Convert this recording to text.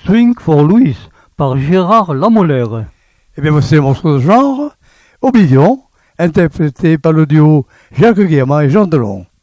String for Louis par Gérard Lamolaire. Eh bien, c'est un morceau de genre, Oblivion, interprété par le duo Jacques Guillermin et Jean Delon.